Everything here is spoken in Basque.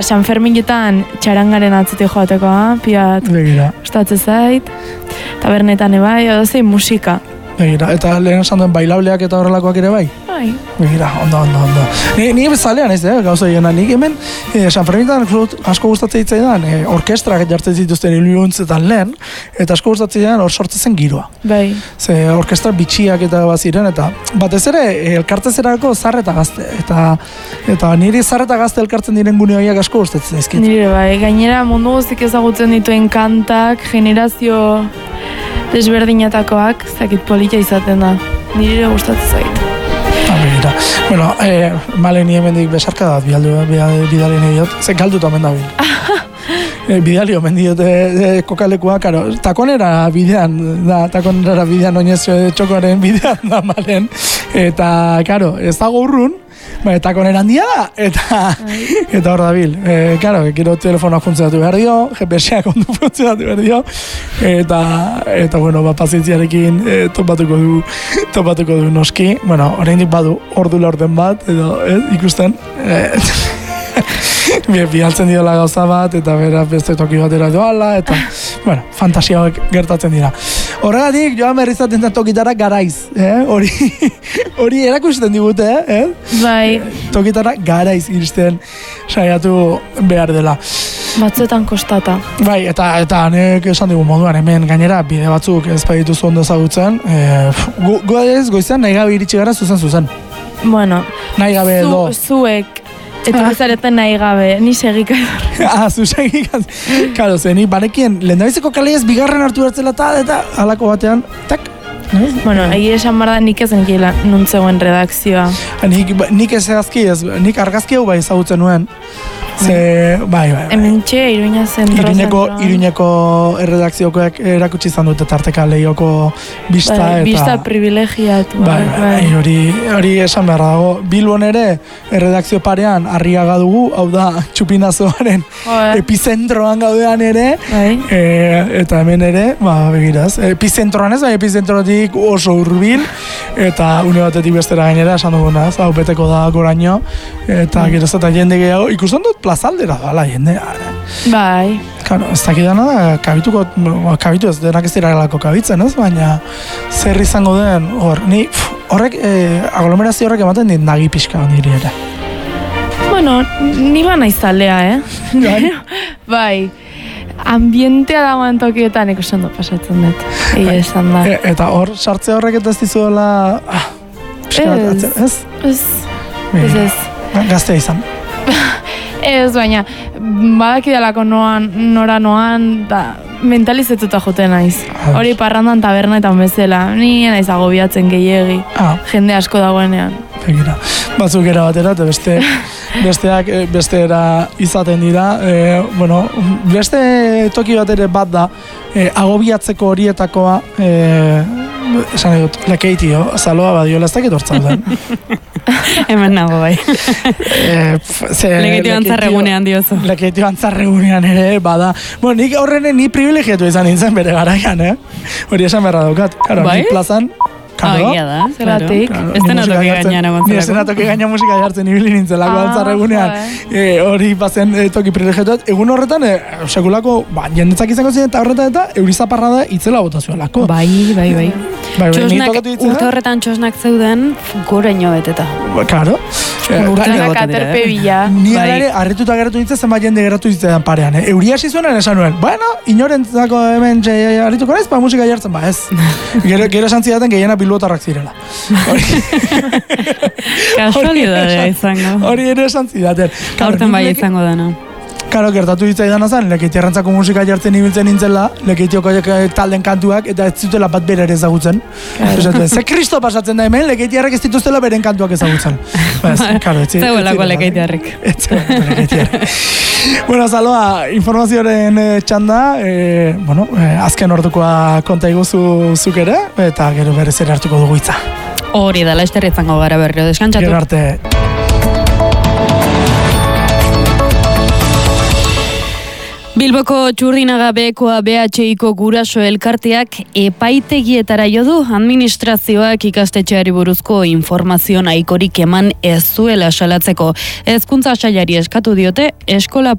San Ferminetan txarangaren atzete joateko, piat, gustatzen zait, tabernetan ebai, edo zein musika. Begira, eta lehen esan duen bailableak eta horrelakoak ere bai? Bai. Begira, ondo. Ni bezalean ez, gauza egena, nik hemen San Ferminetan asko gustatzen ditzaidan, orkestrak jartzen zituzten iluntzetan lehen, eta asko gustatzen ditzaidan hor sortzen giroa. Bai. Ze orkestra bitxiak eta baziren, eta batez ere elkartezerako zar eta gazte, eta niri zar eta gazte elkartzen diren gune horiek asko gustatzen dizkit. Nire bai, gainera mundu guztik ezagutzen dituen kantak, generazio desberdinatakoak, zakit polita izaten da. Nire gustatzen zait. Begira. Bueno, male ni hemendik besarka da, bidali nahi diot. Ze galduta omen da bil. Bidali omen diot kokalekua, karo, takonera bidean oinez txokoaren bidean da malen. Eta, karo, ez dago urrun, eta koneran handia da, eta hor da bil. Karo, gero telefonoak funtzionatu behar dio, GPS-ak ondo funtzionatu behar dio, eta bueno, pazientziarekin topatuko du noski. Bueno, oraindik badu ordu laurden bat, edo ikusten, bialtzen diola gauza bat, eta bera beste toki batera doala, eta, bueno, fantasia hauek gertatzen dira. Horregatik, joan berrizaten da tokitara garaiz, hori erakusten digute, Bai. Tokitara garaiz iristen saiatu behar dela. Batzuetan kostata. Bai, eta nek esan digu moduan, hemen gainera bide batzuk ez badituzu ondo ezagutzen, goizean nahi gabe iritsi gara zuzen. Bueno, nahi gabe edo. Zuek eta bezareten nahi gabe, ni segika edor. Zu segika. Karo, ni banekien, lehendabiziko kaleiaz bigarren hartu bertzela eta halako batean, tak. Bueno, egia esan barda nik ez nikila nuntzegoen redakzioa. Nik ez nik argazki hau bai ezagutzen nuen. Bai. Hemen txe, Iruña zentro. Iruñeko erredakziokoak erakutsi izan dute tarteka lehioko bista. Bai, bista privilegiatu. Bai, hori esan behar dago. Bilbon ere erredakzio parean Arriaga dugu, hau da Txupinazoaren epizentroan gaudean ere. Eta hemen ere, begiraz, epizentroan ez, epizentrotik oso hurbil, eta une batetik bestera gainera esan dugunaz, hau beteko da goraino, eta geroz eta jende gehiago, ikusten dut plazaldera dala jendea. Bai. Claro, ez dakidana da, kabitu ez denak ez diralako kabitzen, ez? Baina zer izango den, horrek, aglomerazio horrek ematen dit nagi pixka niri ere. Bueno, ni ba naizalea, Bai. Ambientea dagoen tokietan ikusten dut pasatzen dut. Esan da. Eta hor, sartze horrek eta ez dizuela... Ez. Gaztea izan. Ez, baina, badakidalako nora noan, da mentalizetuta jote naiz. Hori parrandan tabernetan bezala, ni naiz agobiatzen gehiegi, jende asko dagoenean. Begira, batzuk era batera, eta besteera izaten dira. Beste toki bat ere bat da, agobiatzeko horietakoa, esan edut, lekeitio, zaloa badiola, ez dakit hortzalden. Hemen nago bai. Lekeitio antzarregunean diozu. Lekeitio antzarregunean ere, bada. Nik horrenen ni privilegiatu izan nintzen bere garaian, hori esan beharra daukat. Bai? Ni plazan, Egia da, zeratik. Estenatoki gainara montzerako. Estenatoki gaina musika jartzen ibili nintzelako antzarregunean. Hori bazen toki privilegiatuat. Egun horretan, sekulako, jendetzak izango ziren eta horretan eta eurizaparra da itzela botazioalako. Bai. Urte horretan txosnak zeuden goreño beteta. Claro. Urtenak aterpe bila. Ni ere, harrituta geratu nintzen zenbat jende geratu ditzetan parean. Euria hasi zuenan esan nuen, inorentzako hemen harrituko naiz, musika jartzen, ez. Gero esan zidaten gehiena bilbotarrak zirela. Kasualidadea izango. Hori ere esan zidaten. Aurten bai izango dena. Karo, gertatu ditzaidan azan, Lekeitiarrantzako musika jartzen ibiltzen nintzela, Lekeitioko talden kantuak, eta ez zutela bat bere ere ezagutzen. Ze kristo pasatzen da hemen, Lekeitiarrek ez dituztela beren kantuak ezagutzen. Zeuelako Lekeitiarrek. Bueno, Zaloa, informazioaren txanda, azken ordukoa konta iguzu zuk ere, eta gero berriz ere hartuko dugu hitza. Hori da, laizter izango gara berrio, deskantzatu. Gero arte. Bilboko Txurdinaga Behekoa BHIko guraso elkarteak epaitegietara jo du administrazioak ikastetxeari buruzko informazio nahikorik eman ez zuela salatzeko. Hezkuntza sailari eskatu diote eskola